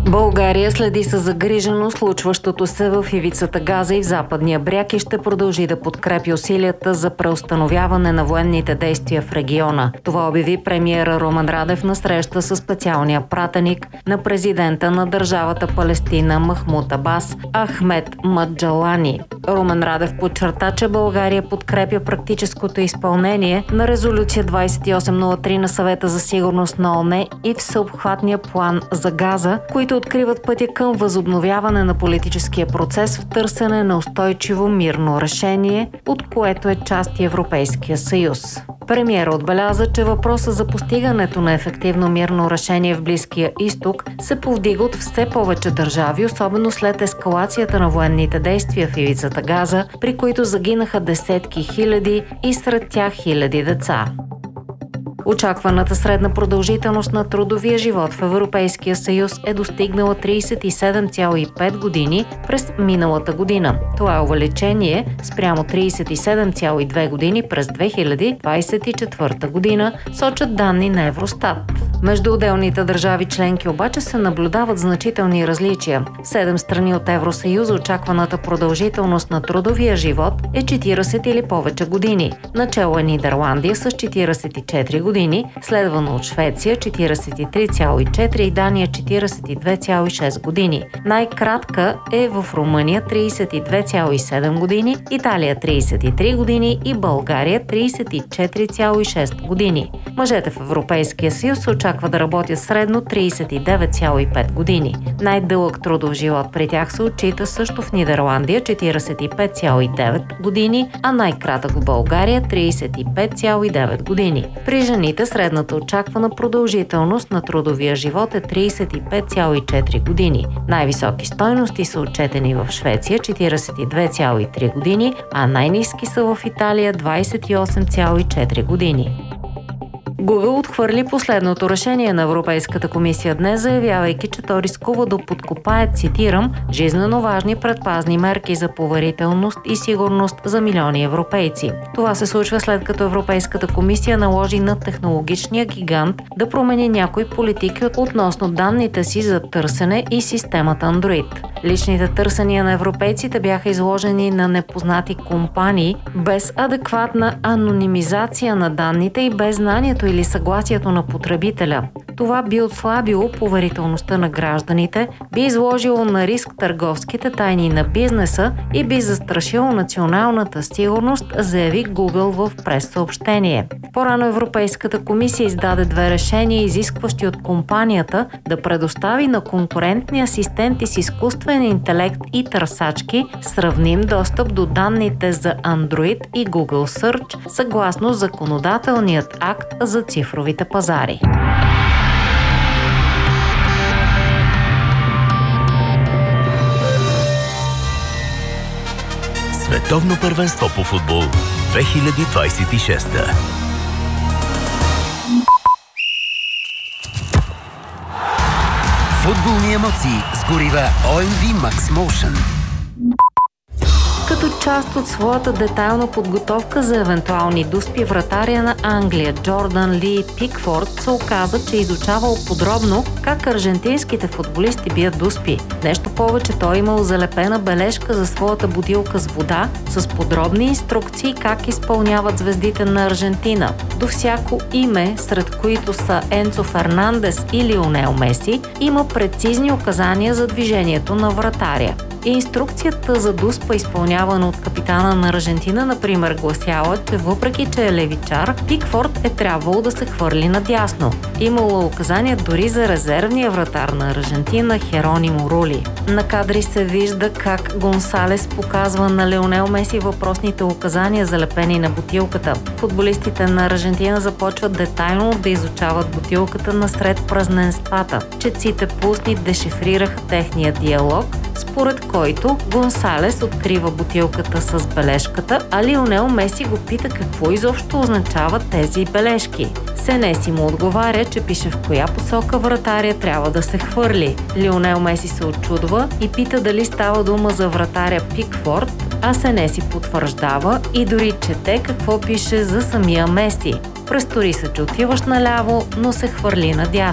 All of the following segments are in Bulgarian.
България следи със загриженост случващото се в ивицата Газа и в Западния бряг и ще продължи да подкрепи усилията за преустановяване на военните действия в региона. Това обяви премиера Румен Радев на среща със специалния пратеник на президента на държавата Палестина Махмуд Абас Ахмед Маджалани. Румен Радев подчерта, че България подкрепя практическото изпълнение на резолюция 2803 на Съвета за сигурност на ООН и всеобхватния план за Газа, които откриват пътя към възобновяване на политическия процес в търсене на устойчиво мирно решение, от което е част и Европейския съюз. Премиерът отбеляза, че въпросът за постигането на ефективно мирно решение в Близкия изток се повдига от все повече държави, особено след ескалацията на военните действия в ивицата Газа, при които загинаха десетки хиляди и сред тях хиляди деца. Очакваната средна продължителност на трудовия живот в Европейския съюз е достигнала 37,5 години през миналата година. Това е увеличение спрямо 37,2 години през 2024 година, сочат данни на Евростат. Между отделните държави членки обаче се наблюдават значителни различия. В 7 страни от Евросъюза очакваната продължителност на трудовия живот е 40 или повече години. Начело е Нидерландия с 44 години, следвано от Швеция 43,4 и Дания 42,6 години. Най-кратка е в Румъния 32,7 години, Италия 33 години и България 34,6 години. Мъжете в Европейския съюз се очаква да работят средно 39,5 години. Най-дълъг трудов живот при тях се отчита също в Нидерландия 45,9 години, а най-кратък в България 35,9 години. При жените средната очаквана продължителност на трудовия живот е 35,4 години. Най-високи стойности са отчетени в Швеция 42,3 години, а най-ниски са в Италия 28,4 години. Google отхвърли последното решение на Европейската комисия днес, заявявайки, че то рискува да подкопае, цитирам, жизнено важни предпазни мерки за поверителност и сигурност за милиони европейци. Това се случва след като Европейската комисия наложи на технологичния гигант да промени някои политики относно данните си за търсене и системата Android. Личните търсения на европейците бяха изложени на непознати компании без адекватна анонимизация на данните и без знанието или съгласието на потребителя. Това би отслабило поверителността на гражданите, би изложило на риск търговските тайни на бизнеса и би застрашило националната сигурност, заяви Google в прессъобщение. По-рано Европейската комисия издаде 2 решения, изискващи от компанията да предостави на конкурентни асистенти с изкуствен интелект и търсачки сравним достъп до данните за Android и Google Search, съгласно законодателният акт за цифровите пазари. Световно първенство по футбол 2026. Футболни емоции с горива OMV Max Motion. Като част от своята детайлна подготовка за евентуални дуспи, вратаря на Англия Джордан Ли Пикфорд се оказа, че изучавал подробно как аржентинските футболисти бият дуспи. Нещо повече, той имал залепена бележка за своята бутилка с вода с подробни инструкции как изпълняват звездите на Аржентина. До всяко име, сред които са Енцо Фернандес и Лионел Меси, има прецизни указания за движението на вратаря. Инструкцията за дуспа, изпълнявана от капитана на Аржентина, например, гласяла, че въпреки че е левичар, Пикфорд е трябвало да се хвърли надясно. Имало указания дори за резервния вратар на Аржентина Херонимо Рули. На кадри се вижда как Гонсалес показва на Лионел Меси въпросните указания, залепени на бутилката. Футболистите на Аржентина започват детайлно да изучават бутилката насред празненствата. Четците пусни дешифрираха техния диалог, според който Гонсалес открива бутилката с бележката, а Лионел Меси го пита какво изобщо означават тези бележки. Сенеси му отговаря, че пише в коя посока вратаря трябва да се хвърли. Лионел Меси се очудва и пита дали става дума за вратаря Пикфорд, а Сенеси потвърждава и дори чете какво пише за самия Меси. Престори се, че отиваш наляво, но се хвърли надясно.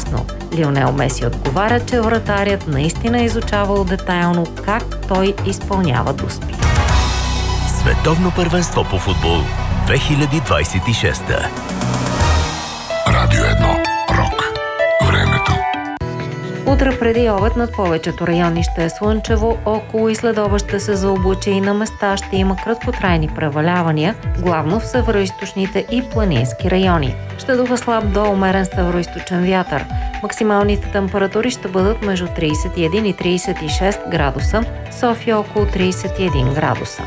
Лионел Меси отговаря, че вратарят наистина изучавал детайлно как той изпълнява дуспи. Световно първенство по футбол 2026. Радио 1. Рок. Времето. Утре преди обед над повечето райони ще е слънчево, около и следобед ще се заоблачи и на места ще има краткотрайни превалявания, главно в североизточните и планински райони. Ще духа слаб до умерен североизточен вятър. Максималните температури ще бъдат между 31 и 36 градуса, София около 31 градуса.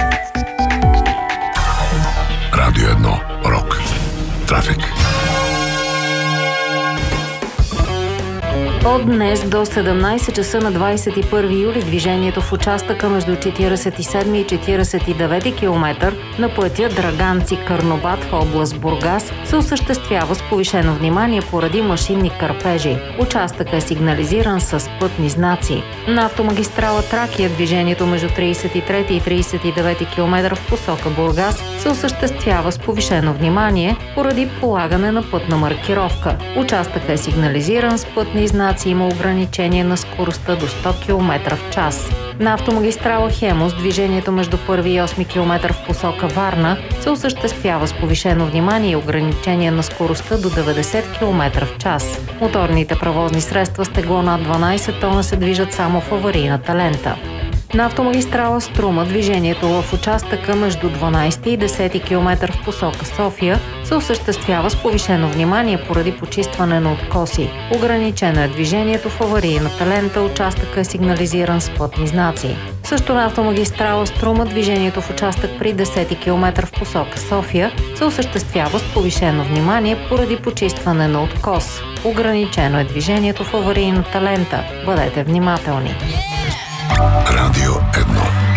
Радио 1. Рок. Трафик. От днес до 17 часа на 21 юли движението в участъка между 47 и 49 км на пътя Драганци-Карнобат в област Бургас се осъществява с повишено внимание поради машинни кърпежи. Участъкът е сигнализиран с пътни знаци. На автомагистрала Тракия движението между 33 и 39 км в посока Бургас се осъществява с повишено внимание поради полагане на пътна маркировка. Участъкът е сигнализиран с пътни знаци, има ограничение на скоростта до 100 км в час. На автомагистрала Хемус движението между 1 и 8 км в посока Варна се осъществява с повишено внимание и ограничение на скоростта до 90 км в час. Моторните превозни средства с тегло над 12 тона се движат само в аварийната лента. На автомагистрала Струма движението в участъка между 12 и 10 км в посока София се осъществява с повишено внимание поради почистване на откоси. Ограничено е движението в аварийната лента, участъкът е сигнализиран с пътни знаци. Също на автомагистрала Струма движението в участък при 10 км в посока София се осъществява с повишено внимание поради почистване на откос. Ограничено е движението в аварийната лента. Бъдете внимателни. Радио 1.